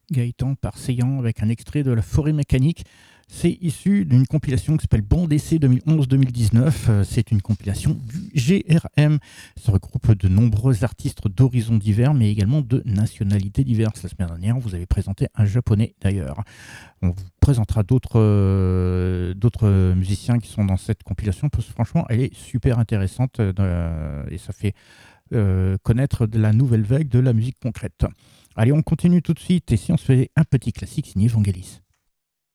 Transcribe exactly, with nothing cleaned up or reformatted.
Gaëtan par Seyant avec un extrait de La Forêt Mécanique. C'est issu d'une compilation qui s'appelle Bande Essai deux mille onze deux mille dix-neuf. Euh, C'est une compilation du G R M. Ça regroupe de nombreux artistes d'horizons divers, mais également de nationalités diverses. La semaine dernière, vous avez présenté un japonais d'ailleurs. On vous présentera d'autres euh, d'autres musiciens qui sont dans cette compilation, parce que franchement, elle est super intéressante euh, et ça fait euh, connaître de la nouvelle vague de la musique concrète. Allez, on continue tout de suite, et si on se faisait un petit classique signé Vangelis.